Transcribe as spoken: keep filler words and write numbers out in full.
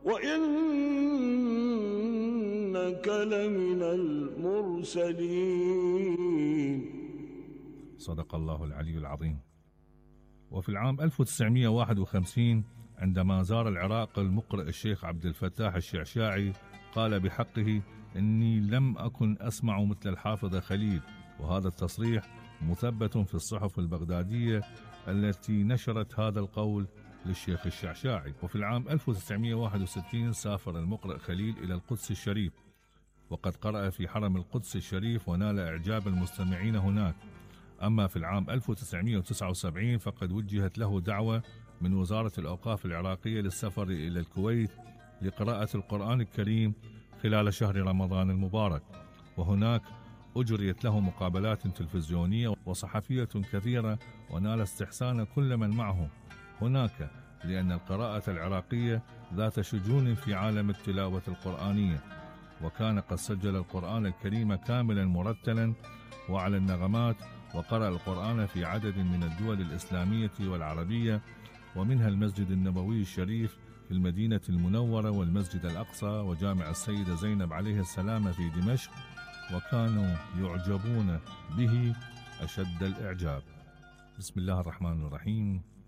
وإنك لمن المرسلين. صدق الله العلي العظيم. وفي العام ألف وتسعمئة وواحد وخمسين عندما زار العراق المقرئ الشيخ عبد الفتاح الشعشاعي قال بحقه: إني لم أكن أسمع مثل الحافظ خليل. وهذا التصريح مثبت في الصحف البغدادية التي نشرت هذا القول للشيخ الشعشاعي. وفي العام ألف وتسعمئة وواحد وستين سافر المقرئ خليل إلى القدس الشريف، وقد قرأ في حرم القدس الشريف ونال إعجاب المستمعين هناك. أما في العام ألف وتسعمئة وتسعة وسبعين فقد وجهت له دعوة من وزارة الأوقاف العراقية للسفر إلى الكويت لقراءة القرآن الكريم خلال شهر رمضان المبارك، وهناك أجريت له مقابلات تلفزيونية وصحفية كثيرة، ونال استحسان كل من معه هناك، لأن القراءة العراقية ذات شجون في عالم التلاوة القرآنية، وكان قد سجل القرآن الكريم كاملا مرتلا وعلى النغمات، وقرأ القرآن في عدد من الدول الإسلامية والعربية، ومنها المسجد النبوي الشريف في المدينة المنورة، والمسجد الأقصى، وجامع السيدة زينب عليه السلام في دمشق، وكانوا يعجبون به أشد الإعجاب. بسم الله الرحمن الرحيم.